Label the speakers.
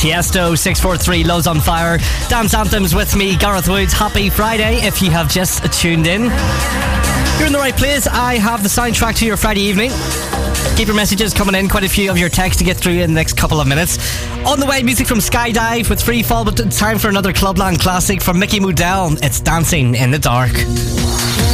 Speaker 1: Tiesto, 643, Love's on Fire. Dance Anthems with me, Gareth Woods. Happy Friday if you have just tuned in. You're in the right place. I have the soundtrack to your Friday evening. Keep your messages coming in. Quite a few of your texts to get through in the next couple of minutes. On the way, music from Skydive with Free Fall, but time for another Clubland classic from Mickey Moudell. It's Dancing in the Dark.